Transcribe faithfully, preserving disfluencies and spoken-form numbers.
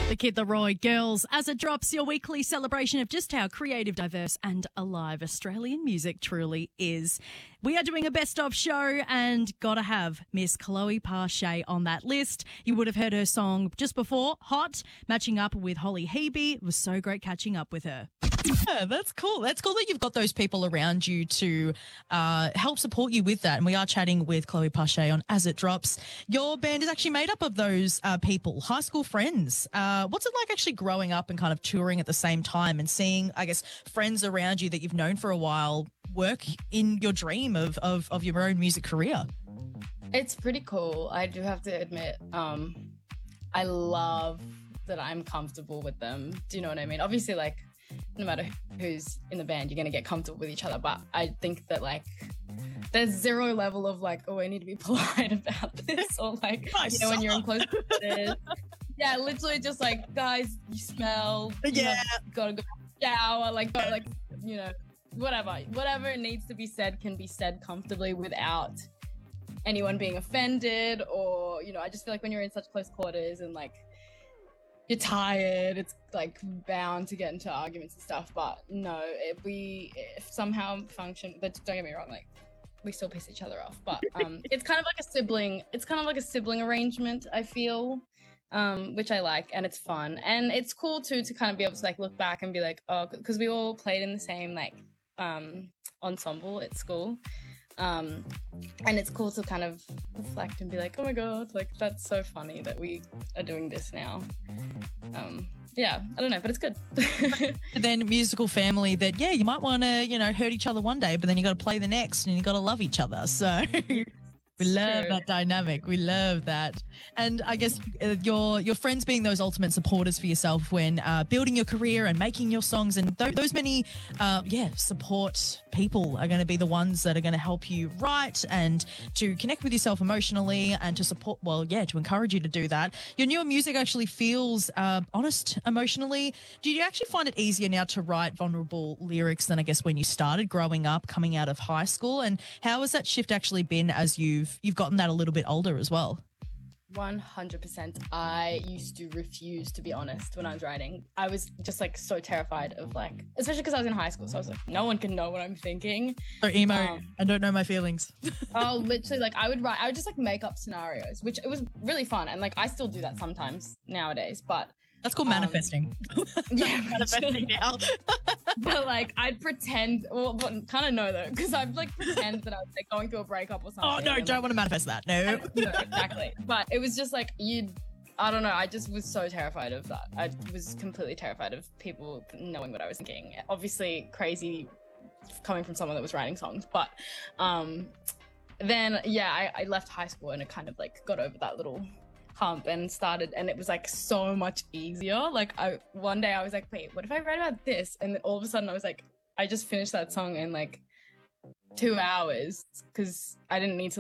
The Kid Leroy Girls, as it drops, your weekly celebration of just how creative, diverse and alive Australian music truly is. We are doing a best of show and gotta have Miss Chloe Pache on that list. You would have heard her song just before, Hot, matching up with Holly Hebe. It was so great catching up with her. Yeah, that's cool. That's cool that you've got those people around you to uh, help support you with that. And we are chatting with Chloe Pache on As It Drops. Your band is actually made up of those uh, people, high school friends. Uh, what's it like actually growing up and kind of touring at the same time and seeing, I guess, friends around you that you've known for a while work in your dream of, of, of your own music career? It's pretty cool. I do have to admit, um, I love that I'm comfortable with them. Do you know what I mean? Obviously, like, no matter who's in the band, you're going to get comfortable with each other. But I think that, like, there's zero level of, like, oh, I need to be polite about this. Or, like, I you know, when you're in suck. close quarters. Yeah, literally just, like, guys, you smell. You Yeah. have, gotta go shower. Like, go, like, you know, whatever. Whatever needs to be said can be said comfortably without anyone being offended. Or, you know, I just feel like when you're in such close quarters and, like, you're tired, it's like bound to get into arguments and stuff. But no, if we if somehow function, but don't get me wrong, like we still piss each other off. But um, it's kind of like a sibling. It's kind of like a sibling arrangement, I feel, um, which I like, and it's fun, and it's cool too to kind of be able to like look back and be like, oh, because we all played in the same like um ensemble at school. Um, and it's cool to kind of reflect and be like, oh my God, like that's so funny that we are doing this now. Um, yeah, I don't know, but it's good. And then musical family that, yeah, you might want to, you know, hurt each other one day, but then you got to play the next and you got to love each other. So we love True. that dynamic. We love that. And I guess uh, your your friends being those ultimate supporters for yourself when uh, building your career and making your songs, and th- those many, uh, yeah, support people are going to be the ones that are going to help you write and to connect with yourself emotionally and to support, well, yeah, to encourage you to do that. Your newer music actually feels uh, honest emotionally. Do you actually find it easier now to write vulnerable lyrics than I guess when you started growing up, coming out of high school? And how has that shift actually been as you've you've gotten that a little bit older as well? one hundred percent. I used to refuse to be honest when I was writing. I was just like so terrified of like, especially because I was in high school. So I was like, no one can know what I'm thinking. So emo, Um, I don't know my feelings. Oh, literally, like I would write, I would just like make up scenarios, which it was really fun. And like I still do that sometimes nowadays, but That's called Um, manifesting. yeah, Manifesting now. but like I'd pretend, well, but kind of know though, because I'd like pretend that I was like going through a breakup or something. Oh, no, and, don't like, want to manifest that. No. no, exactly. But it was just like you'd, I don't know. I just was so terrified of that. I was completely terrified of people knowing what I was thinking. Obviously, crazy coming from someone that was writing songs, but um, then yeah, I, I left high school and it kind of like got over that little hump and started, and it was like so much easier. Like I one day I was like, wait, what if I write about this? And then all of a sudden I was like, I just finished that song in like two hours because I didn't need to